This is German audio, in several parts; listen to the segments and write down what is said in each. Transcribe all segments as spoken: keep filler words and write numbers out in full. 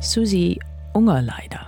Susi Ungerleider.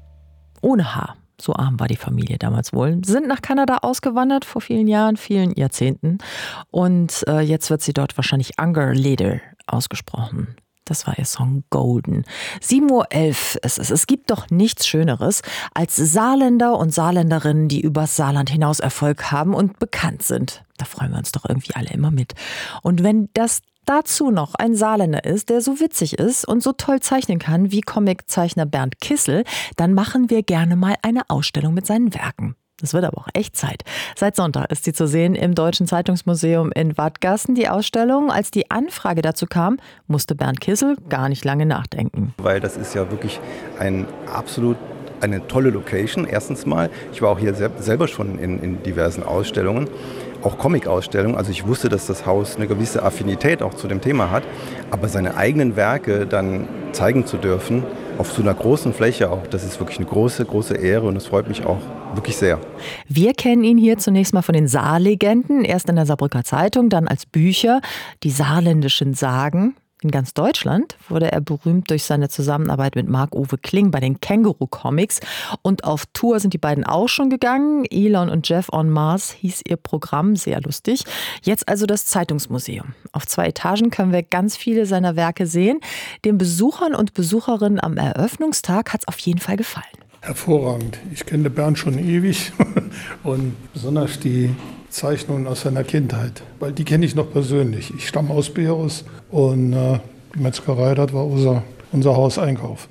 Ohne Haar. So arm war die Familie damals wohl. Sind nach Kanada ausgewandert vor vielen Jahren, vielen Jahrzehnten. Und äh, jetzt wird sie dort wahrscheinlich Ungerleider ausgesprochen. Das war ihr Song Golden. sieben Uhr elf ist es. Es gibt doch nichts Schöneres als Saarländer und Saarländerinnen, die übers Saarland hinaus Erfolg haben und bekannt sind. Da freuen wir uns doch irgendwie alle immer mit. Und wenn das dazu noch ein Saarländer ist, der so witzig ist und so toll zeichnen kann wie Comiczeichner Bernd Kissel, dann machen wir gerne mal eine Ausstellung mit seinen Werken. Das wird aber auch echt Zeit. Seit Sonntag ist sie zu sehen im Deutschen Zeitungsmuseum in Wadgassen, die Ausstellung. Als die Anfrage dazu kam, musste Bernd Kissel gar nicht lange nachdenken. Weil das ist ja wirklich ein absolut eine tolle Location, erstens mal. Ich war auch hier selber schon in, in diversen Ausstellungen, auch Comic-Ausstellungen. Also ich wusste, dass das Haus eine gewisse Affinität auch zu dem Thema hat. Aber seine eigenen Werke dann zeigen zu dürfen, auf so einer großen Fläche auch, das ist wirklich eine große, große Ehre und das freut mich auch wirklich sehr. Wir kennen ihn hier zunächst mal von den Saarlegenden, erst in der Saarbrücker Zeitung, dann als Bücher, die saarländischen Sagen. In ganz Deutschland wurde er berühmt durch seine Zusammenarbeit mit Marc-Uwe Kling bei den Känguru-Comics. Und auf Tour sind die beiden auch schon gegangen. Elon und Jeff on Mars hieß ihr Programm, sehr lustig. Jetzt also das Zeitungsmuseum. Auf zwei Etagen können wir ganz viele seiner Werke sehen. Den Besuchern und Besucherinnen am Eröffnungstag hat es auf jeden Fall gefallen. Hervorragend. Ich kenne Bernd schon ewig und besonders die Zeichnungen aus seiner Kindheit, weil die kenne ich noch persönlich. Ich stamme aus Beerus und äh, die Metzgerei, das war unser, unser Hauseinkauf.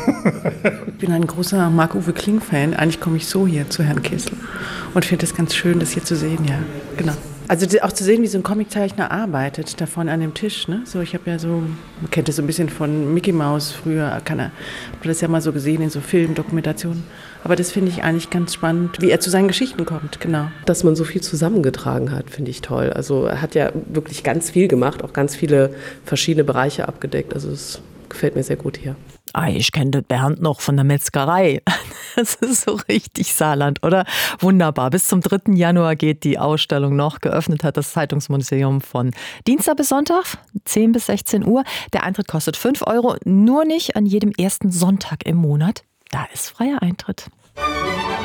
Ich bin ein großer Marc-Uwe Kling-Fan. Eigentlich komme ich so hier zu Herrn Kissel und finde es ganz schön, das hier zu sehen. Ja, genau. Also auch zu sehen, wie so ein Comiczeichner arbeitet, da vorne an dem Tisch. Ne? So, ich habe ja so, man kennt das so ein bisschen von Mickey Mouse früher, kann er, habe das ja mal so gesehen in so Filmdokumentationen. Aber das finde ich eigentlich ganz spannend, wie er zu seinen Geschichten kommt, genau. Dass man so viel zusammengetragen hat, finde ich toll. Also er hat ja wirklich ganz viel gemacht, auch ganz viele verschiedene Bereiche abgedeckt. Also es gefällt mir sehr gut hier. Ah, ich kenne Bernd noch von der Metzgerei. Das ist so richtig Saarland, oder? Wunderbar. Bis zum dritten Januar geht die Ausstellung noch. Geöffnet hat das Zeitungsmuseum von Dienstag bis Sonntag, zehn bis sechzehn Uhr. Der Eintritt kostet fünf Euro, nur nicht an jedem ersten Sonntag im Monat. Da ist freier Eintritt.